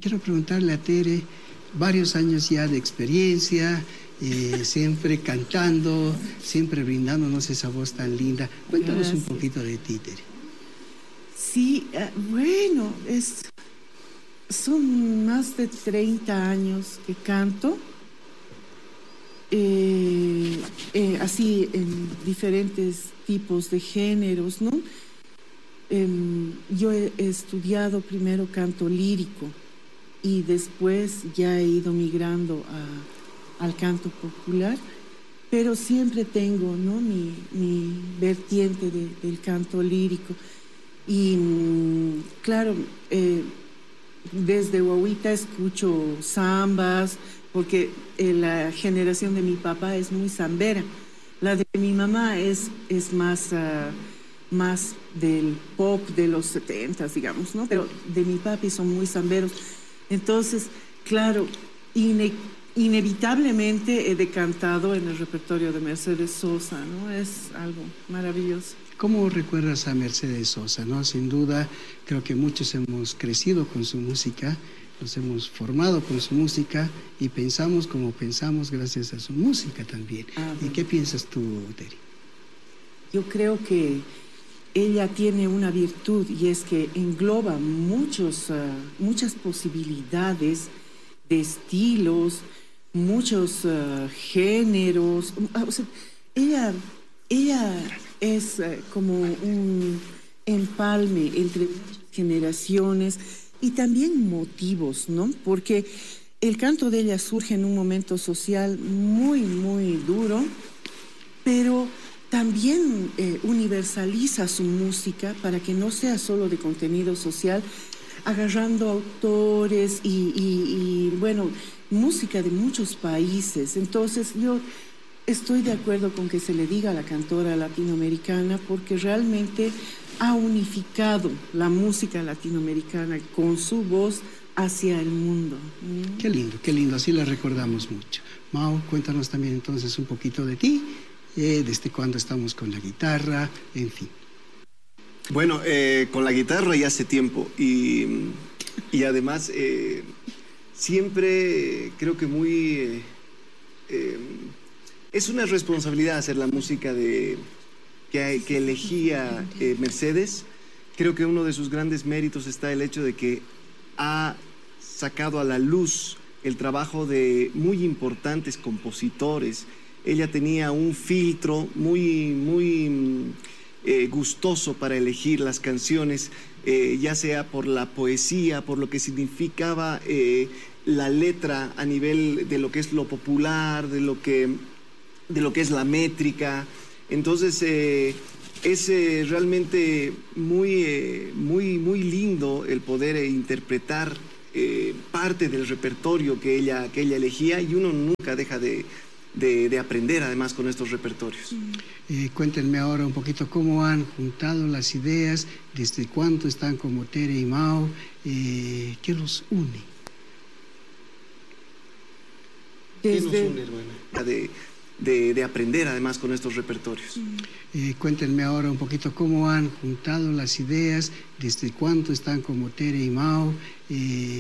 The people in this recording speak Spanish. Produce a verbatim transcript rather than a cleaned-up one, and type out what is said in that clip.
quiero preguntarle a Tere, varios años ya de experiencia, eh, siempre cantando, siempre brindándonos esa voz tan linda. Cuéntanos Gracias. un poquito de ti, Tere. Sí, uh, bueno, es, son más de treinta años que canto, eh, eh, así en diferentes tipos de géneros, ¿no? Eh, yo he, he estudiado primero canto lírico y después ya he ido migrando a, al canto popular, pero siempre tengo, ¿no?, mi, mi vertiente de, del canto lírico. Y claro, eh, desde guaguita escucho zambas, porque eh, la generación de mi papá es muy zambera. La de mi mamá es, es más, uh, más del pop de los setentas, digamos, ¿no? Pero de mi papi son muy zamberos. Entonces, claro, ine inevitablemente he decantado en el repertorio de Mercedes Sosa, ¿no? Es algo maravilloso. ¿Cómo recuerdas a Mercedes Sosa, no? Sin duda, creo que muchos hemos crecido con su música, nos hemos formado con su música y pensamos como pensamos gracias a su música también. Ah, ¿y qué piensas tú, Tere? Yo creo que ella tiene una virtud y es que engloba muchos, uh, muchas posibilidades de estilos, muchos uh, géneros. O sea, ella, ella es uh, como un empalme entre generaciones y también motivos, ¿no? Porque el canto de ella surge en un momento social muy, muy duro, pero también eh, universaliza su música para que no sea solo de contenido social, agarrando autores y, y, y, bueno, música de muchos países. Entonces yo estoy de acuerdo con que se le diga a la cantora latinoamericana porque realmente ha unificado la música latinoamericana con su voz hacia el mundo. ¿Mm? Qué lindo, qué lindo, así la recordamos mucho. Mau, cuéntanos también entonces un poquito de ti. Eh, desde cuándo estamos con la guitarra, en fin. Bueno, eh, con la guitarra ya hace tiempo y, y además eh, siempre creo que muy... Eh, eh, es una responsabilidad hacer la música de, que, que elegía eh, Mercedes. Creo que uno de sus grandes méritos está el hecho de que ha sacado a la luz el trabajo de muy importantes compositores. Ella tenía un filtro muy, muy eh, gustoso para elegir las canciones, eh, ya sea por la poesía, por lo que significaba eh, la letra a nivel de lo que es lo popular, de lo que, de lo que es la métrica. Entonces, eh, es eh, realmente muy, eh, muy, muy lindo el poder eh, interpretar eh, parte del repertorio que ella, que ella elegía y uno nunca deja de... De, de aprender además con estos repertorios. Eh, cuéntenme ahora un poquito cómo han juntado las ideas, desde cuánto están como Tere y Mau, eh, ¿qué los une? ¿Qué nos une, hermana? De, de, de aprender además con estos repertorios. Eh, cuéntenme ahora un poquito cómo han juntado las ideas, desde cuánto están como Tere y Mau, eh,